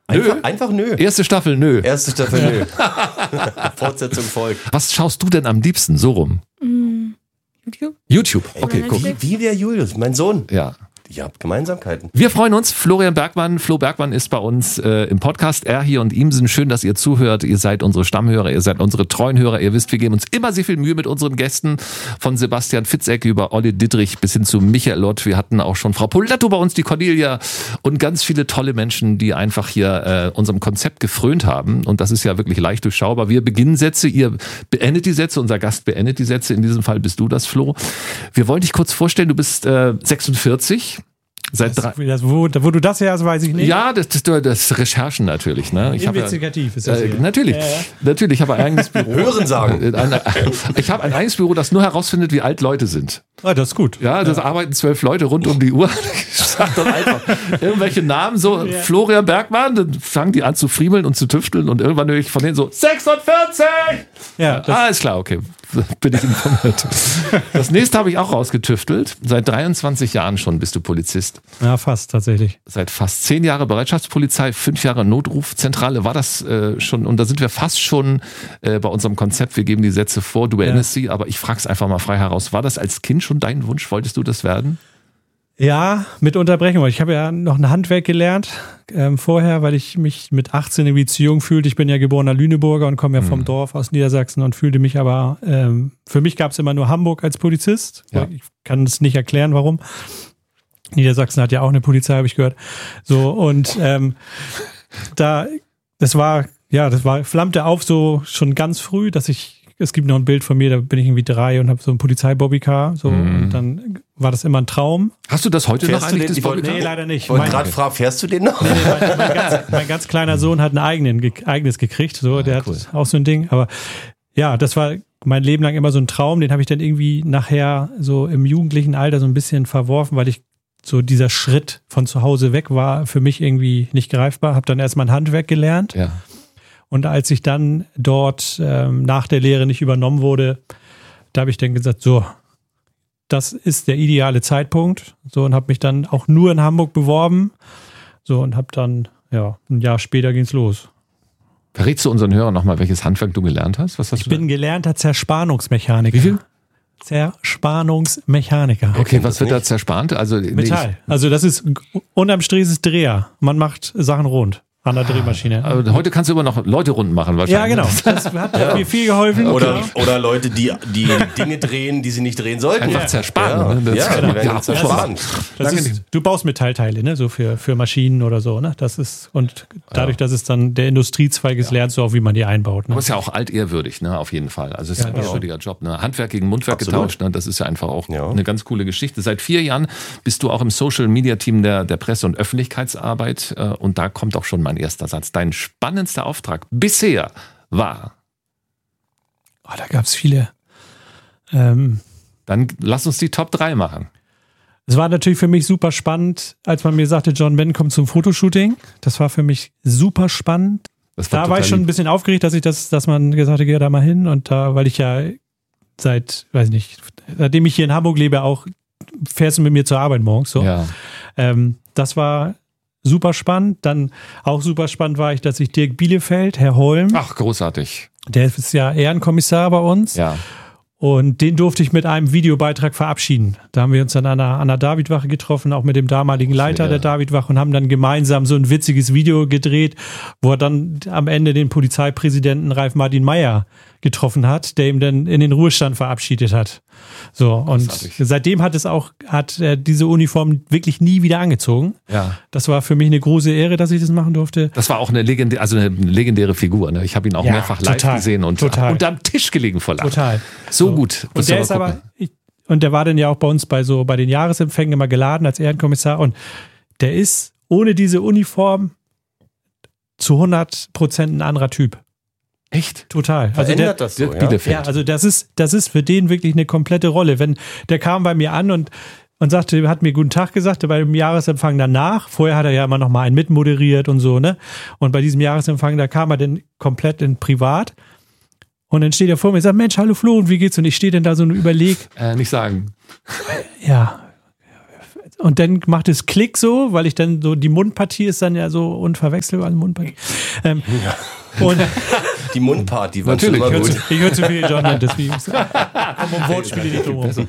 Einfach nö. Erste Staffel, nö. Erste Staffel, nö. Fortsetzung folgt. Was schaust du denn am liebsten so rum? YouTube. Okay, guck. Wie der Julius, mein Sohn. Ja. Ihr habt Gemeinsamkeiten. Wir freuen uns. Florian Bergmann. Flo Bergmann ist bei uns im Podcast. Er hier und ihm sind schön, dass ihr zuhört. Ihr seid unsere Stammhörer, ihr seid unsere treuen Hörer. Ihr wisst, wir geben uns immer sehr viel Mühe mit unseren Gästen. Von Sebastian Fitzek über Olli Dittrich bis hin zu Michael Lott. Wir hatten auch schon Frau Poletto bei uns, die Cornelia und ganz viele tolle Menschen, die einfach hier unserem Konzept gefrönt haben. Und das ist ja wirklich leicht durchschaubar. Wir beginnen Sätze, ihr beendet die Sätze, unser Gast beendet die Sätze. In diesem Fall bist du das, Flo. Wir wollen dich kurz vorstellen, du bist 46. Wo du das her hast, weiß ich nicht. Ja, das Recherchen natürlich. Ne? Investigativ ist das hier. Natürlich. Natürlich, ich habe ein eigenes Büro. Hören sagen. Ich habe ein eigenes Büro, das nur herausfindet, wie alt Leute sind. Ah, das ist gut. Ja, das arbeiten 12 Leute rund um die Uhr. Ich sag dann einfach irgendwelche Namen, so Florian Bergmann, dann fangen die an zu friemeln und zu tüfteln und irgendwann höre ich von denen so 46! Ja, ist klar, okay. Bin ich informiert. Das nächste habe ich auch rausgetüftelt. Seit 23 Jahren schon bist du Polizist. Ja, fast tatsächlich. Seit fast 10 Jahre Bereitschaftspolizei, 5 Jahre Notrufzentrale. War das schon, und da sind wir fast schon bei unserem Konzept, wir geben die Sätze vor, du beendest sie, aber ich frage es einfach mal frei heraus. War das als Kind schon dein Wunsch? Wolltest du das werden? Ja, mit Unterbrechung. Ich habe ja noch ein Handwerk gelernt vorher, weil ich mich mit 18 irgendwie zu jung fühlte. Ich bin ja geborener Lüneburger und komme ja vom Dorf aus Niedersachsen und fühlte mich aber, für mich gab es immer nur Hamburg als Polizist. Ja. Ich kann es nicht erklären, warum. Niedersachsen hat ja auch eine Polizei, habe ich gehört. So, und das flammte auf so schon ganz früh, dass es gibt noch ein Bild von mir, da bin ich irgendwie 3 und habe so ein Polizei-Bobbycar. So, und dann war das immer ein Traum. Hast du das heute Fährst noch eigentlich, das Bobbycar? Nee, leider nicht. Ich wollte gerade fragen, fährst du den noch? Nee, mein ganz kleiner Sohn hat ein eigenes gekriegt. So, der cool. hat auch so ein Ding. Aber ja, das war mein Leben lang immer so ein Traum. Den habe ich dann irgendwie nachher so im jugendlichen Alter so ein bisschen verworfen, weil ich so dieser Schritt von zu Hause weg war für mich irgendwie nicht greifbar. Habe dann erstmal ein Handwerk gelernt. Ja. Und als ich dann dort nach der Lehre nicht übernommen wurde, da habe ich dann gesagt, so, das ist der ideale Zeitpunkt. So, und habe mich dann auch nur in Hamburg beworben. So, und habe dann, ein Jahr später ging's los. Verrätst du unseren Hörern nochmal, welches Handwerk du gelernt hast? Was hast ich bin gelernter Zerspannungsmechaniker. Wie viel? Zerspannungsmechaniker. Okay, was wird da zerspannt? Also Metall. Also das ist, unterm Strich ist Dreher. Man macht Sachen rund. An der Drehmaschine. Aber heute kannst du immer noch Leute rund machen wahrscheinlich. Ja, genau. Das hat mir viel geholfen. Oder Leute, die Dinge drehen, die sie nicht drehen sollten. Einfach zerspannen. Die werden zerspannt. Du baust Metallteile, ne? So für Maschinen oder so, ne? Das ist, und dadurch, dass es dann der Industriezweig ist, lernst du auch, wie man die einbaut. Ne? Du bist ja auch altehrwürdig, ne? Auf jeden Fall. Also es ist ein ehrwürdiger Job, ne? Handwerk gegen Mundwerk getauscht, ne? Das ist ja einfach auch eine ganz coole Geschichte. Seit 4 Jahren bist du auch im Social-Media-Team der Presse- und Öffentlichkeitsarbeit und da kommt auch schon mein erster Satz. Dein spannendster Auftrag bisher war? Oh, da gab es viele. Dann lass uns die Top 3 machen. Es war natürlich für mich super spannend, als man mir sagte, John Ben kommt zum Fotoshooting. Das war für mich super spannend. Da war ich schon ein bisschen aufgeregt, dass man gesagt hat, geh da mal hin. Und da, weil ich ja seitdem ich hier in Hamburg lebe, auch fährst du mit mir zur Arbeit morgens. So. Ja. Das war super spannend. Dann auch super spannend war dass ich Dirk Bielefeld, Herr Holm. Ach, großartig. Der ist ja Ehrenkommissar bei uns. Ja. Und den durfte ich mit einem Videobeitrag verabschieden. Da haben wir uns dann an der Davidwache getroffen, auch mit dem damaligen Leiter der Davidwache und haben dann gemeinsam so ein witziges Video gedreht, wo er dann am Ende den Polizeipräsidenten Ralf Martin Meyer getroffen hat, der ihm dann in den Ruhestand verabschiedet hat. So, und seitdem hat er diese Uniform wirklich nie wieder angezogen. Ja. Das war für mich eine große Ehre, dass ich das machen durfte. Das war auch eine legendäre Figur. Ne? Ich habe ihn auch mehrfach live gesehen und unterm Tisch gelegen vor Lachen. Total. So gut. Und der ist und der war dann ja auch bei uns bei den Jahresempfängen immer geladen als Ehrenkommissar und der ist ohne diese Uniform zu 100% ein anderer Typ. Echt? Total. Also das so, ja, also das ist für den wirklich eine komplette Rolle. Wenn der kam bei mir an und sagte, hat mir guten Tag gesagt, bei dem Jahresempfang danach, vorher hat er ja immer noch mal einen mitmoderiert und so, ne? Und bei diesem Jahresempfang, da kam er dann komplett in privat. Und dann steht er vor mir und sagt, Mensch, hallo Flo, und wie geht's? Und ich stehe dann da so und überlege. Nicht sagen. Ja. und dann macht es Klick so, weil ich dann so, die Mundpartie ist dann ja so unverwechselbar, Mundpartie. Und die Mundparty war natürlich. Schon immer gut. Ich höre zu viel John Mendes, wie ich um Wortspiele nicht drum rum.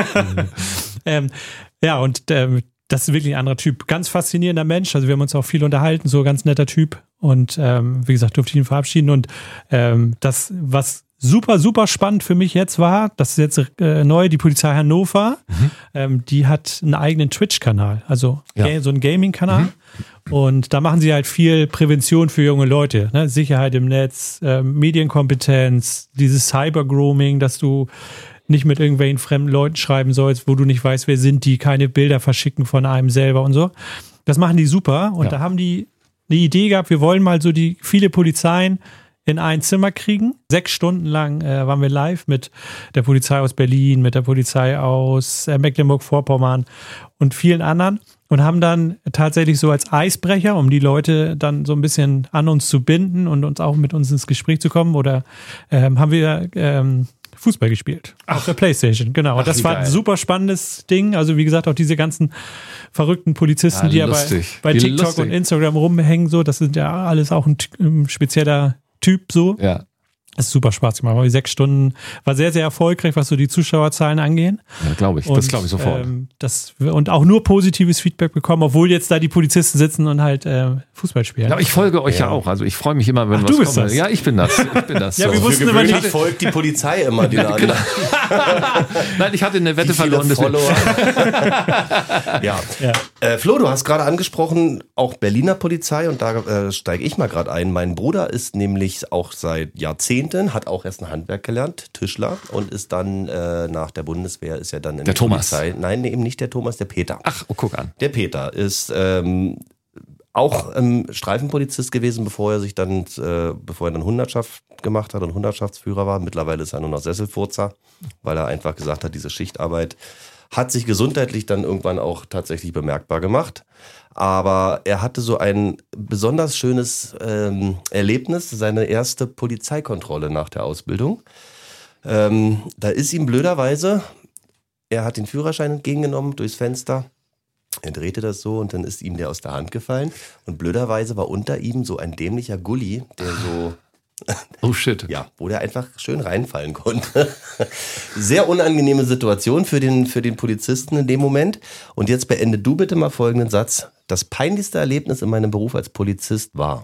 Das ist wirklich ein anderer Typ. Ganz faszinierender Mensch. Also wir haben uns auch viel unterhalten, so ganz netter Typ. Und wie gesagt, durfte ich ihn verabschieden. Und das, was super, super spannend für mich jetzt war, das ist jetzt neu, die Polizei Hannover, die hat einen eigenen Twitch-Kanal, also so einen Gaming-Kanal. Und da machen sie halt viel Prävention für junge Leute, ne? Sicherheit im Netz, Medienkompetenz, dieses Cyber-Grooming, dass du nicht mit irgendwelchen fremden Leuten schreiben sollst, wo du nicht weißt, wer sind die, keine Bilder verschicken von einem selber und so. Das machen die super. Und da haben die eine Idee gehabt, wir wollen mal so viele Polizeien in ein Zimmer kriegen. 6 Stunden lang waren wir live mit der Polizei aus Berlin, mit der Polizei aus Mecklenburg-Vorpommern und vielen anderen und haben dann tatsächlich so als Eisbrecher, um die Leute dann so ein bisschen an uns zu binden und uns auch mit uns ins Gespräch zu kommen, oder haben wir Fußball gespielt. Auf der Playstation, genau. Und das war ein super spannendes Ding. Also wie gesagt, auch diese ganzen verrückten Polizisten, die ja bei TikTok und Instagram rumhängen, so, das sind ja alles auch ein spezieller Typ so. Ja. Das ist super Spaß gemacht. 6 Stunden war sehr, sehr erfolgreich, was so die Zuschauerzahlen angehen. Ja, glaube ich. Das glaube ich sofort. Und auch nur positives Feedback bekommen, obwohl jetzt da die Polizisten sitzen und halt Fußball spielen. Ja, ich folge euch ja auch. Also ich freue mich immer, wenn du bist kommt. das. Ja, ich bin das. Ja, wir wussten immer nicht. Folgt die Polizei immer den anderen. Nein, ich hatte eine Wette verloren. Flo, du hast gerade angesprochen, auch Berliner Polizei, und da steige ich mal gerade ein. Mein Bruder ist nämlich auch seit Jahrzehnten, hat auch erst ein Handwerk gelernt, Tischler, und ist dann nach der Bundeswehr, ist ja dann in der Polizei. Nein, eben nicht der Thomas, der Peter. Ach, guck an. Der Peter ist auch Streifenpolizist gewesen, bevor er dann Hundertschaft gemacht hat und Hundertschaftsführer war. Mittlerweile ist er nur noch Sesselfurzer, weil er einfach gesagt hat, diese Schichtarbeit hat sich gesundheitlich dann irgendwann auch tatsächlich bemerkbar gemacht. Aber er hatte so ein besonders schönes Erlebnis, seine erste Polizeikontrolle nach der Ausbildung. Da ist ihm blöderweise, er hat den Führerschein entgegengenommen durchs Fenster. Er drehte das so und dann ist ihm der aus der Hand gefallen. Und blöderweise war unter ihm so ein dämlicher Gully, der so... Oh shit. Ja, wo der einfach schön reinfallen konnte. Sehr unangenehme Situation für den Polizisten in dem Moment. Und jetzt beende du bitte mal folgenden Satz. Das peinlichste Erlebnis in meinem Beruf als Polizist war...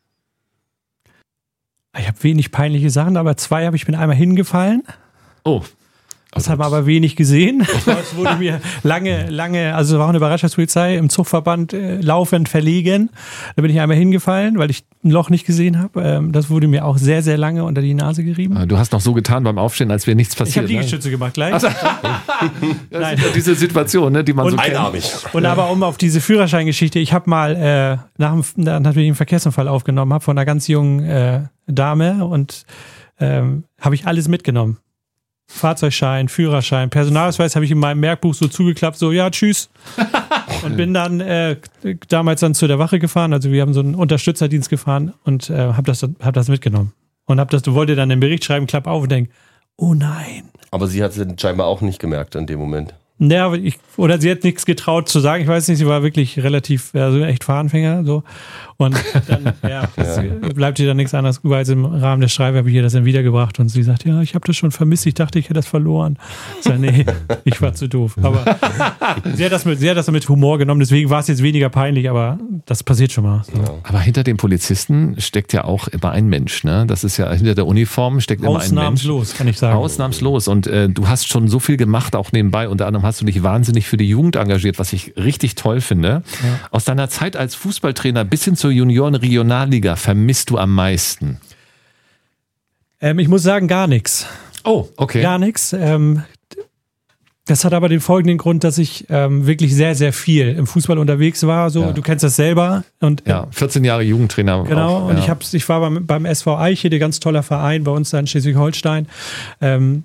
Ich habe wenig peinliche Sachen, aber 2 ich bin einmal hingefallen. Oh. Das haben wir aber wenig gesehen. Das wurde mir lange, also war auch eine Bereitschaftspolizei im Zugverband laufend verlegen. Da bin ich einmal hingefallen, weil ich ein Loch nicht gesehen habe. Das wurde mir auch sehr, sehr lange unter die Nase gerieben. Du hast noch so getan beim Aufstehen, als wäre nichts passiert. Ich habe Liegestütze gemacht gleich. Also, Nein. Ja diese Situation, ne, die man so kennt. Und aber um auf diese Führerscheingeschichte, ich habe mal natürlich einen Verkehrsunfall aufgenommen, habe von einer ganz jungen Dame und habe ich alles mitgenommen. Fahrzeugschein, Führerschein, Personalausweis habe ich in meinem Merkbuch so zugeklappt, so ja, tschüss. Und bin dann damals dann zu der Wache gefahren, also wir haben so einen Unterstützerdienst gefahren und hab das mitgenommen. Und wollte dann den Bericht schreiben, klapp auf und denk, oh nein. Aber sie hat es scheinbar auch nicht gemerkt in dem Moment. Ja, oder sie hat nichts getraut zu sagen, ich weiß nicht, sie war wirklich relativ, also echt Fahranfänger, so. Und dann, bleibt ihr dann nichts anderes über als im Rahmen der Schreibe habe ich ihr das dann wiedergebracht und sie sagt, ja, ich habe das schon vermisst, ich dachte, ich hätte das verloren. Ich sag, nee, ich war zu doof. Aber sie hat das mit Humor genommen, deswegen war es jetzt weniger peinlich, aber das passiert schon mal. So. Ja. Aber hinter dem Polizisten steckt ja auch immer ein Mensch, ne? Das ist ja, hinter der Uniform steckt immer ein Mensch. Ausnahmslos, kann ich sagen. Ausnahmslos. Und du hast schon so viel gemacht, auch nebenbei. Unter anderem hast du dich wahnsinnig für die Jugend engagiert, was ich richtig toll finde. Ja. Aus deiner Zeit als Fußballtrainer bis hin zur Junioren-Regionalliga vermisst du am meisten? Ich muss sagen, gar nichts. Oh, okay. Gar nichts. Das hat aber den folgenden Grund, dass ich wirklich sehr, sehr viel im Fußball unterwegs war. So, du kennst das selber. Und, 14 Jahre Jugendtrainer. Genau, auch, und ich war beim SV Eichede, ganz toller Verein bei uns da in Schleswig-Holstein.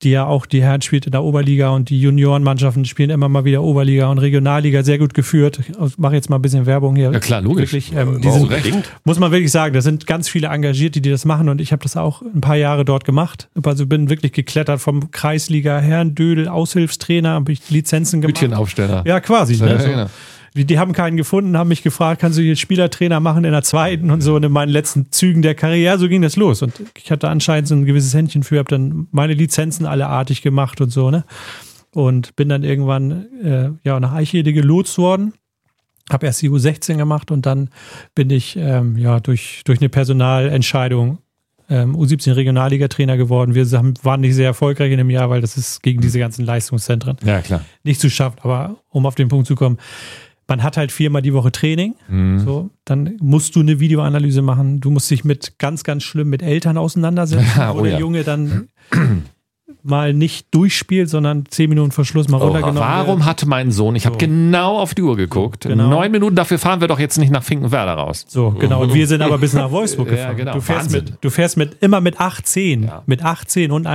die ja auch die Herren spielt in der Oberliga und die Juniorenmannschaften spielen immer mal wieder Oberliga und Regionalliga, sehr gut geführt. Ich mache jetzt mal ein bisschen Werbung hier. Ja klar, logisch. Wirklich, muss man wirklich sagen, da sind ganz viele Engagierte, die das machen und ich habe das auch ein paar Jahre dort gemacht. Also bin wirklich geklettert vom Kreisliga Herrendödel, Aushilfstrainer, habe ich Lizenzen gemacht. Hütchenaufsteller. Ja, quasi. Ja, Ne? So. genau. Die haben keinen gefunden, haben mich gefragt, kannst du jetzt Spielertrainer machen in der zweiten und so und in meinen letzten Zügen der Karriere. Ja, so ging das los. Und ich hatte anscheinend so ein gewisses Händchen für, habe dann meine Lizenzen alle artig gemacht und so, ne? Und bin dann irgendwann nach Eichede gelotst worden. Habe erst die U16 gemacht und dann bin ich durch eine Personalentscheidung U17 Regionalliga-Trainer geworden. Wir waren nicht sehr erfolgreich in dem Jahr, weil das ist gegen diese ganzen Leistungszentren nicht zu schaffen. Aber um auf den Punkt zu kommen, man hat halt 4-mal die Woche Training. So, dann musst du eine Videoanalyse machen. Du musst dich mit ganz, ganz schlimm mit Eltern auseinandersetzen, wo der Junge dann mal nicht durchspielt, sondern 10 Minuten vor Schluss mal runtergenommen wird. Warum hatte mein Sohn, ich habe genau auf die Uhr geguckt, 9 Minuten, dafür fahren wir doch jetzt nicht nach Finkenwerder raus. So, genau. Und wir sind aber bis nach Wolfsburg gefahren. Genau. Du fährst immer mit 18. Ja. Mit 18 und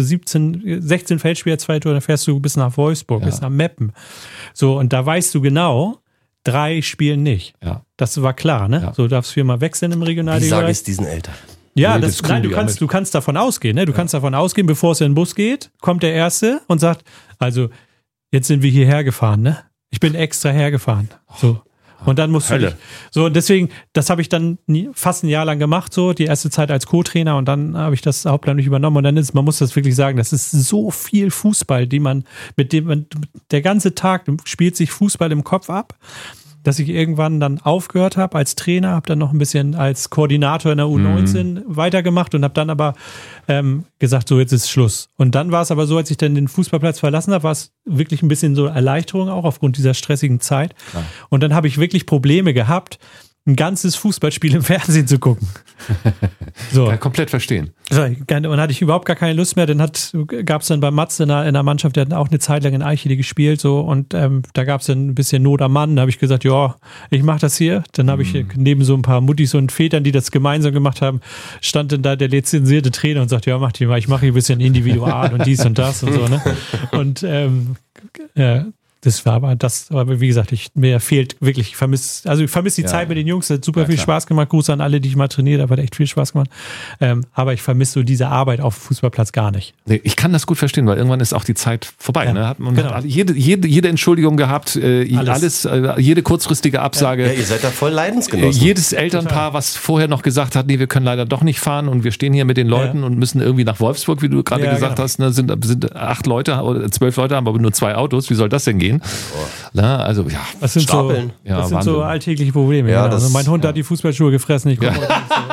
16 Feldspieler, 2 Tore, dann fährst du bis nach Wolfsburg, bis nach Meppen. So, und da weißt du genau, 3 spielen nicht. Ja. Das war klar, ne? Ja. So, du darfst 4-mal wechseln im Regionalliga. Wie sage ich es diesen Eltern? Ja, du kannst davon ausgehen, ne? Du kannst davon ausgehen, bevor es in den Bus geht, kommt der Erste und sagt, also, jetzt sind wir hierher gefahren, ne? Ich bin extra hergefahren. So. Und dann musst du so, und deswegen, das habe ich dann fast ein Jahr lang gemacht, so, die erste Zeit als Co-Trainer und dann habe ich das hauptsächlich übernommen und dann man muss das wirklich sagen, das ist so viel Fußball, der ganze Tag spielt sich Fußball im Kopf ab, dass ich irgendwann dann aufgehört habe als Trainer, habe dann noch ein bisschen als Koordinator in der U19 weitergemacht und habe dann aber gesagt, so jetzt ist Schluss. Und dann war es aber so, als ich dann den Fußballplatz verlassen habe, war es wirklich ein bisschen so Erleichterung auch aufgrund dieser stressigen Zeit. Ja. Und dann habe ich wirklich Probleme gehabt, ein ganzes Fußballspiel im Fernsehen zu gucken. So. Kann komplett verstehen. So, und hatte ich überhaupt gar keine Lust mehr. Dann gab es dann bei Mats in der Mannschaft, der hat auch eine Zeit lang in Eichede gespielt, so, und da gab es dann ein bisschen Not am Mann. Da habe ich gesagt, ja, ich mache das hier. Dann habe ich neben so ein paar Muttis und Vätern, die das gemeinsam gemacht haben, stand dann da der lizenzierte Trainer und sagte, ja, mach die mal, ich mache hier ein bisschen Individual und dies und das und so, ne? Und aber wie gesagt, mir fehlt wirklich, ich vermisse die Zeit mit den Jungs, es hat super viel Spaß gemacht, Gruß an alle, die ich mal trainiert habe, hat echt viel Spaß gemacht, aber ich vermisse so diese Arbeit auf dem Fußballplatz gar nicht. Nee, ich kann das gut verstehen, weil irgendwann ist auch die Zeit vorbei, ne? Hat jede Entschuldigung gehabt, jede kurzfristige Absage. Ja, ihr seid da voll Leidensgenossen. Jedes Elternpaar, was vorher noch gesagt hat, nee, wir können leider doch nicht fahren und wir stehen hier mit den Leuten und müssen irgendwie nach Wolfsburg, wie du gerade gesagt hast, ne, sind 8 Leute oder 12 Leute, haben aber nur 2 Autos, wie soll das denn gehen? Na, also ja, das sind so alltägliche Probleme. Ja, also mein Hund hat die Fußballschuhe gefressen. Ich genau.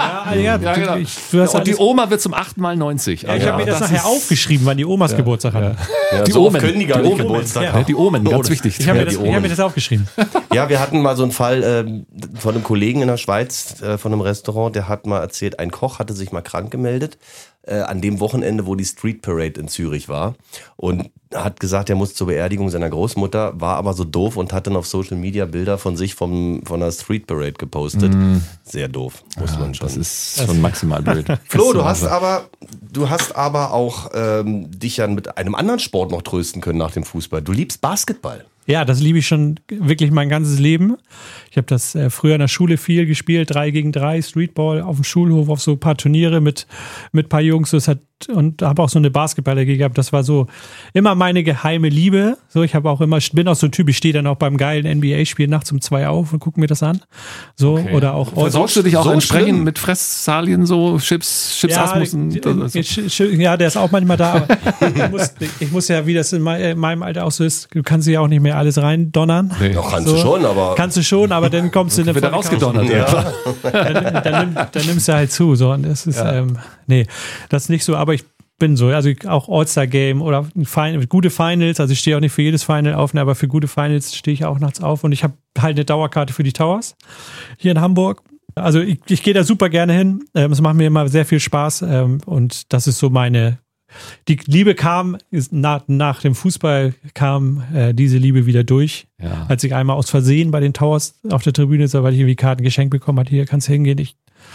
Und die Oma wird zum 8 Mal 90. Ja, ich habe mir das nachher aufgeschrieben, wann die Omas Geburtstag hatten. Ja, die Omen können die gar nicht Geburtstag haben. Die Omen, ganz wichtig. Ich habe mir das aufgeschrieben. Ja, wir hatten mal so einen Fall von einem Kollegen in der Schweiz, von einem Restaurant, der hat mal erzählt, ein Koch hatte sich mal krank gemeldet an dem Wochenende, wo die Street Parade in Zürich war, und hat gesagt, er muss zur Beerdigung seiner Großmutter, war aber so doof und hat dann auf Social Media Bilder von sich von der Street Parade gepostet. Sehr doof, muss man schon. Das ist schon maximal blöd. Flo, du hast aber auch dich ja mit einem anderen Sport noch trösten können nach dem Fußball. Du liebst Basketball. Ja, das liebe ich schon wirklich mein ganzes Leben. Ich habe das früher in der Schule viel gespielt, 3 gegen 3, Streetball auf dem Schulhof, auf so ein paar Turniere mit ein paar Jungs. Und habe auch so eine Basketball-AG gehabt. Das war so immer meine geheime Liebe. So, ich bin auch so ein Typ, ich stehe dann auch beim geilen NBA-Spiel nachts um 2 auf und gucke mir das an. So, okay. Oder auch. Versorgst du dich auch entsprechend mit Fresssalien, so Chips, Asmussen? Ja, der ist auch manchmal da. Aber ich muss ja, wie das in meinem Alter auch so ist, du kannst ja auch nicht mehr alles rein donnern. Nee. Doch, kannst du schon, aber dann kommst du in wieder rausgedonnert. Ja. Dann nimmst du halt zu. So, und das ist, das ist nicht so, aber ich bin so, also auch All-Star-Game oder gute Finals, also ich stehe auch nicht für jedes Final auf, aber für gute Finals stehe ich auch nachts auf und ich habe halt eine Dauerkarte für die Towers hier in Hamburg. Also ich gehe da super gerne hin, es macht mir immer sehr viel Spaß und das ist so die Liebe kam, nach dem Fußball kam diese Liebe wieder durch, als ich einmal aus Versehen bei den Towers auf der Tribüne war, weil ich irgendwie Karten geschenkt bekommen hatte, hier kannst du hingehen,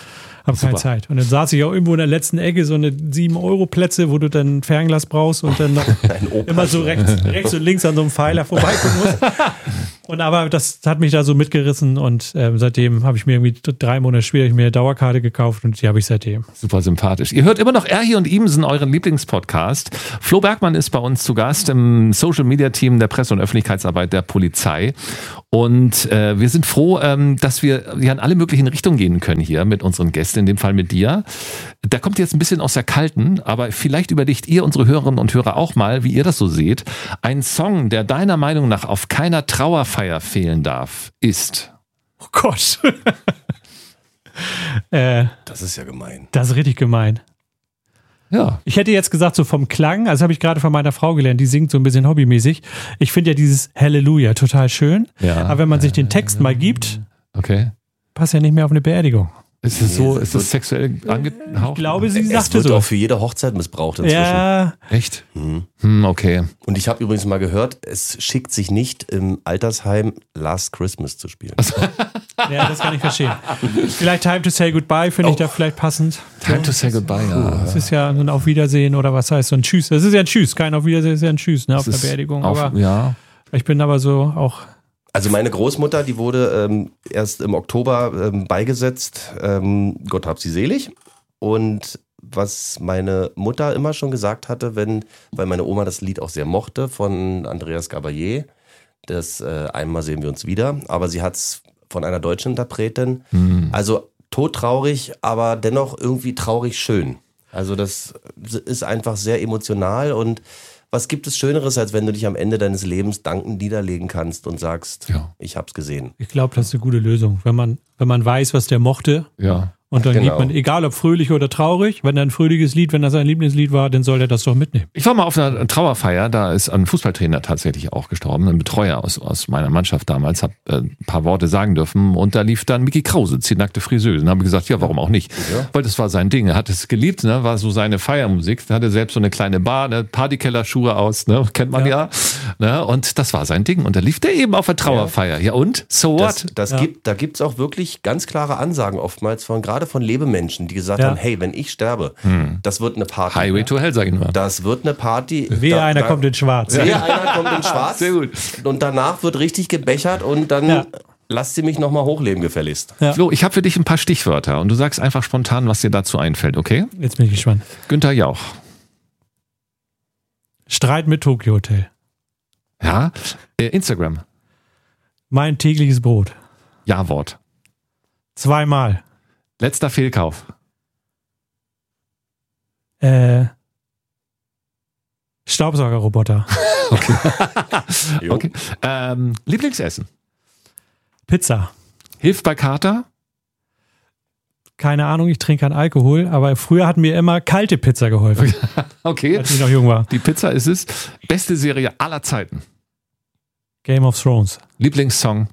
Hab keine Zeit. Und dann saß ich auch irgendwo in der letzten Ecke, so eine 7-Euro-Plätze, wo du dann Fernglas brauchst und dann noch immer so rechts und links an so einem Pfeiler vorbeikommen musst. Und aber das hat mich da so mitgerissen und seitdem habe ich mir irgendwie 3 Monate später mir eine Dauerkarte gekauft und die habe ich seitdem. Super sympathisch. Ihr hört immer noch Erhi und Imsen, euren Lieblingspodcast. Flo Bergmann ist bei uns zu Gast im Social-Media-Team der Presse- und Öffentlichkeitsarbeit der Polizei. Und wir sind froh, dass wir in alle möglichen Richtungen gehen können hier mit unseren Gästen, in dem Fall mit dir. Da kommt jetzt ein bisschen aus der Kalten, aber vielleicht überlegt ihr, unsere Hörerinnen und Hörer, auch mal, wie ihr das so seht. Ein Song, der deiner Meinung nach auf keiner Trauerfeier fehlen darf, ist... Oh Gott. Das ist ja gemein. Das ist richtig gemein. Ja. Ich hätte jetzt gesagt, so vom Klang, also habe ich gerade von meiner Frau gelernt, die singt so ein bisschen hobbymäßig. Ich finde ja dieses Halleluja total schön. Ja. Aber wenn man sich den Text mal gibt, Okay. passt ja nicht mehr auf eine Beerdigung. Ist es so, ist das sexuell angehaucht? Ich glaube, sie Es sagte wird so. auch für jede Hochzeit missbraucht inzwischen. Ja, Echt? Okay. Und ich habe übrigens mal gehört, es schickt sich nicht im Altersheim Last Christmas zu spielen. ja, das kann ich verstehen. Vielleicht Time to Say Goodbye finde ich da vielleicht passend. Time to say goodbye, ja. Das ist ja ein Auf Wiedersehen oder was heißt so ein Tschüss. Das ist ja ein Tschüss, kein Auf Wiedersehen, das ist ja ein Tschüss, ne, auf der Beerdigung. Aber ja. ich bin aber so auch... Also meine Großmutter, die wurde erst im Oktober beigesetzt, Gott hab sie selig. Und was meine Mutter immer schon gesagt hatte, weil meine Oma das Lied auch sehr mochte von Andreas Gabalier, das Einmal sehen wir uns wieder, aber sie hat es von einer deutschen Interpretin, also todtraurig, aber dennoch irgendwie traurig schön. Also das ist einfach sehr emotional und was gibt es Schöneres, als wenn du dich am Ende deines Lebens dankend niederlegen kannst und sagst, Ja. ich hab's gesehen. Ich glaube, das ist eine gute Lösung. Wenn man weiß, was der mochte, Ja. und dann Genau. gibt man, egal ob fröhlich oder traurig, wenn er ein fröhliches Lied, wenn das sein Lieblingslied war, dann soll er das doch mitnehmen. Ich war mal auf einer Trauerfeier, da ist ein Fußballtrainer tatsächlich auch gestorben, ein Betreuer aus meiner Mannschaft damals, hab ein paar Worte sagen dürfen und da lief dann Mickey Krause, Nackte Friseuse. Und habe gesagt, ja, warum auch nicht? Ja. Weil das war sein Ding, er hat es geliebt, ne? War so seine Feiermusik, da hatte selbst so eine kleine Bar, ne? Partykeller-Schuhe aus, ne? Kennt man ja. Ne? Und das war sein Ding und da lief der eben auf der Trauerfeier. Ja und? So what? Da gibt's auch wirklich ganz klare Ansagen oftmals gerade von Lebemenschen, die gesagt haben, hey, wenn ich sterbe, das wird eine Party. Highway to Hell, sag ich nur. Das wird eine Party. Wehe, einer kommt in Schwarz. Wehe, einer kommt in Schwarz. Sehr gut. Und danach wird richtig gebechert und dann lasst sie mich nochmal hochleben, gefälligst. Ja. Flo, ich habe für dich ein paar Stichwörter und du sagst einfach spontan, was dir dazu einfällt, okay? Jetzt bin ich gespannt. Günther Jauch. Streit mit Tokyo Hotel. Ja. Instagram. Mein tägliches Brot. Ja-Wort. 2-mal. Letzter Fehlkauf. Staubsaugerroboter. Jo. Okay. Lieblingsessen. Pizza. Hilft bei Kater. Keine Ahnung, ich trinke keinen Alkohol, aber früher hat mir immer kalte Pizza geholfen, Okay. als ich noch jung war. Die Pizza ist es. Beste Serie aller Zeiten. Game of Thrones. Lieblingssong.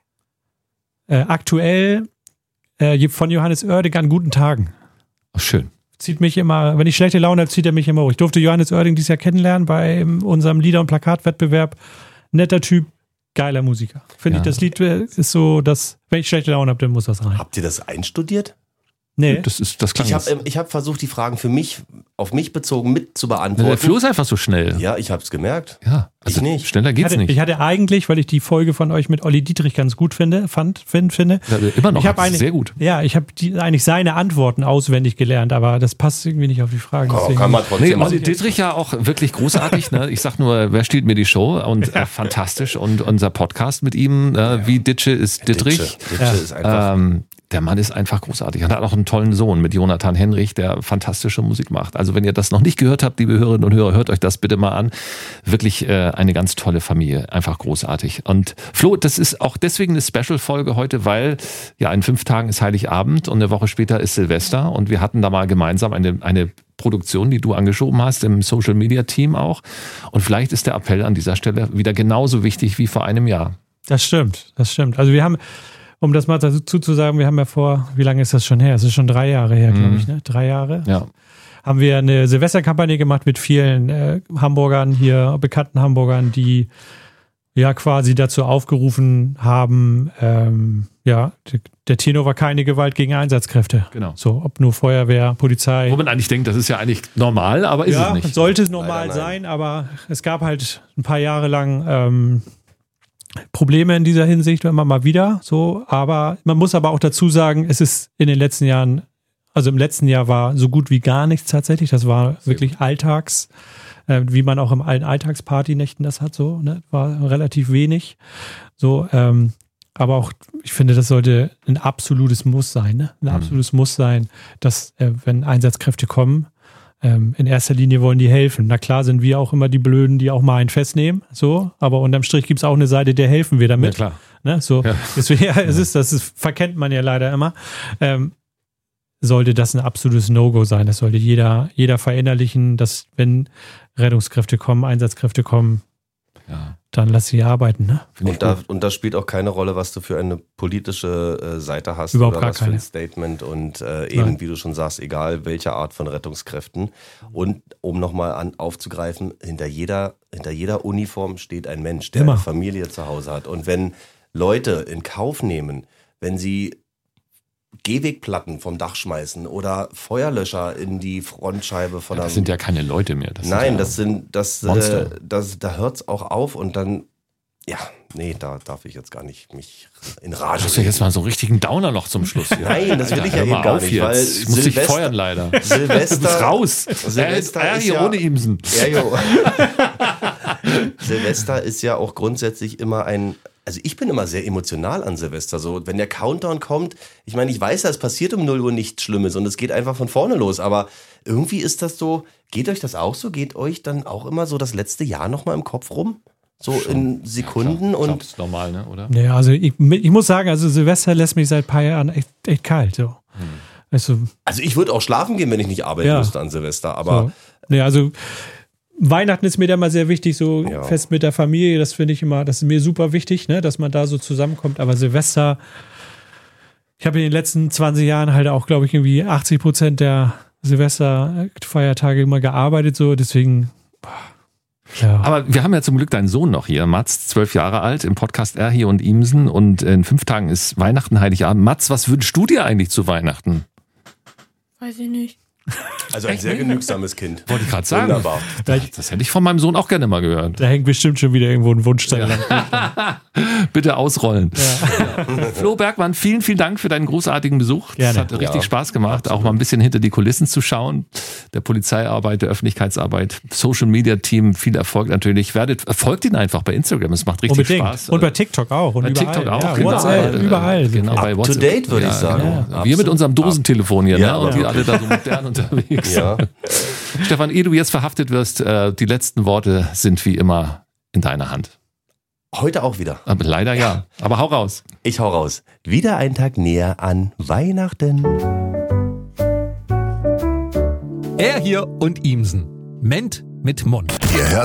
Aktuell von Johannes Oerding an guten Tagen. Oh, schön. Zieht mich immer, wenn ich schlechte Laune habe, zieht er mich immer hoch. Ich durfte Johannes Oerding dieses Jahr kennenlernen bei unserem Lieder- und Plakatwettbewerb. Netter Typ, geiler Musiker. Finde Ja. ich, das Lied ist so, dass, wenn ich schlechte Laune habe, dann muss das rein. Habt ihr das einstudiert? Nee. Das klang jetzt. Ich hab versucht, die Fragen auf mich bezogen mit zu Der beantworten. Flo ist einfach so schnell. Ja, ich hab's gemerkt. Ja, also Ich nicht. schneller geht's nicht. Ich hatte eigentlich, weil ich die Folge von euch mit Olli Dietrich ganz gut finde. Ja, immer noch. Ich habe sehr gut. Ja, ich habe eigentlich seine Antworten auswendig gelernt, aber das passt irgendwie nicht auf die Fragen. Deswegen- Kann man trotzdem Nee, machen. Olli Dietrich ja auch wirklich großartig. Ne? Ich sag nur, wer stiehlt mir die Show? Und fantastisch. Und unser Podcast mit ihm, wie Ditsche ist Dittrich. Ditsche ist einfach. Der Mann ist einfach großartig und hat auch einen tollen Sohn mit Jonathan Henrich, der fantastische Musik macht. Also wenn ihr das noch nicht gehört habt, liebe Hörerinnen und Hörer, hört euch das bitte mal an. Wirklich eine ganz tolle Familie, einfach großartig. Und Flo, das ist auch deswegen eine Special-Folge heute, weil ja in 5 Tagen ist Heiligabend und eine Woche später ist Silvester und wir hatten da mal gemeinsam eine Produktion, die du angeschoben hast, im Social-Media-Team auch. Und vielleicht ist der Appell an dieser Stelle wieder genauso wichtig wie vor einem Jahr. Das stimmt. Also wir haben, um das mal dazu zu sagen, wir haben ja wie lange ist das schon her? Es ist schon 3 Jahre her, glaube ich, ne? 3 Jahre. Ja. Haben wir eine Silvesterkampagne gemacht mit vielen Hamburgern hier, bekannten Hamburgern, die ja quasi dazu aufgerufen haben, der Tenor war keine Gewalt gegen Einsatzkräfte. Genau. So, ob nur Feuerwehr, Polizei. Wo man eigentlich denkt, das ist ja eigentlich normal, aber ist es nicht. Sollte es normal Leider sein, aber es gab halt ein paar Jahre lang Probleme in dieser Hinsicht, immer mal wieder so. Aber man muss aber auch dazu sagen, es ist in den letzten Jahren, also im letzten Jahr war so gut wie gar nichts tatsächlich. Das war wirklich Alltags, wie man auch im alten Alltagspartynächten das hat, so, ne? War relativ wenig. So, aber auch, ich finde, das sollte ein absolutes Muss sein, ne? Ein absolutes Muss sein, dass, wenn Einsatzkräfte kommen, in erster Linie wollen die helfen. Na klar sind wir auch immer die Blöden, die auch mal einen festnehmen, so, aber unterm Strich gibt es auch eine Seite, der helfen wir damit. Ja, klar. Ne? So, Ja. deswegen, verkennt man ja leider immer. Sollte das ein absolutes No-Go sein. Das sollte jeder verinnerlichen, dass wenn Rettungskräfte kommen, Einsatzkräfte kommen, Ja. dann lass sie arbeiten. Ne? Und da spielt auch keine Rolle, was du für eine politische Seite hast Überhaupt oder gar was für keine. ein Statement und Nein. eben, wie du schon sagst, egal welche Art von Rettungskräften. Und um nochmal aufzugreifen, hinter jeder Uniform steht ein Mensch, der Immer. eine Familie zu Hause hat. Und wenn Leute in Kauf nehmen, wenn sie Gehwegplatten vom Dach schmeißen oder Feuerlöscher in die Frontscheibe von Das sind ja keine Leute mehr. Nein, sind Monster. Monster. Da hört es auch auf und dann, da darf ich jetzt gar nicht mich in Rage hast du jetzt mal so einen richtigen Downer noch zum Schluss. Hier. Nein, das will ich ja hör eben mal gar auf nicht, jetzt. weil Ich muss dich feuern leider. Du Silvester, bist raus. Silvester ist hier ja- ohne Imsen. Silvester ist ja auch grundsätzlich immer also ich bin immer sehr emotional an Silvester. So, wenn der Countdown kommt, ich meine, ich weiß ja, es passiert um 0 Uhr nichts Schlimmes und es geht einfach von vorne los, aber irgendwie ist das so, geht euch das auch so? Geht euch dann auch immer so das letzte Jahr nochmal im Kopf rum? So in Sekunden Ja, klar. und Das ist normal, ne? Oder? Ja, also ich muss sagen, also Silvester lässt mich seit ein paar Jahren echt kalt. So. Also, also ich würde auch schlafen gehen, wenn ich nicht arbeiten Ja. müsste an Silvester, aber so. Ja, also Weihnachten ist mir da mal sehr wichtig, so Ja. fest mit der Familie, das finde ich immer, das ist mir super wichtig, ne, dass man da so zusammenkommt, aber Silvester, ich habe in den letzten 20 Jahren halt auch, glaube ich, irgendwie 80% der Silvesterfeiertage immer gearbeitet, so, deswegen, ja. Aber wir haben ja zum Glück deinen Sohn noch hier, Mats, 12 Jahre alt, im Podcast Er hier und Imsen und in 5 Tagen ist Weihnachten, Heiligabend. Mats, was wünschst du dir eigentlich zu Weihnachten? Weiß ich nicht. also ein sehr genügsames Kind. Wollte ich gerade sagen. Wunderbar. Das hätte ich von meinem Sohn auch gerne mal gehört. Da hängt bestimmt schon wieder irgendwo ein Wunschzettel. Bitte ausrollen. Ja. Flo Bergmann, vielen, vielen Dank für deinen großartigen Besuch. Gerne. Das hat richtig Ja, Spaß gemacht, auch mal ein bisschen hinter die Kulissen zu schauen. Der Polizeiarbeit, der Öffentlichkeitsarbeit, Social Media Team, viel Erfolg natürlich. Folgt ihn einfach bei Instagram, es macht richtig Unbedingt. Spaß. Und bei TikTok auch. Und Bei überall. TikTok auch, ja, genau. WhatsApp, überall. Genau, bei Up to WhatsApp. date, würde ich sagen. Genau. Wir mit unserem Dosentelefon hier, Ja, ne? Und die ja. alle da so modern unterwegs. Ja. Stefan, ehe du jetzt verhaftet wirst, die letzten Worte sind wie immer in deiner Hand. Heute auch wieder. Aber leider ja. Aber hau raus. Ich hau raus. Wieder ein Tag näher an Weihnachten. Er hier und Imsen. Ment mit Mund. Ihr hört